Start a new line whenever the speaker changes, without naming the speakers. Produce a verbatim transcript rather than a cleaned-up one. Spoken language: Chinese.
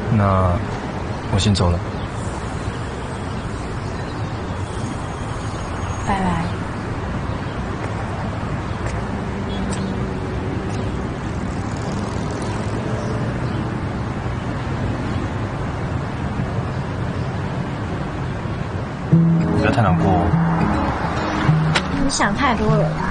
那我先走了。
拜拜。
不要太难过。
你想太多了啦。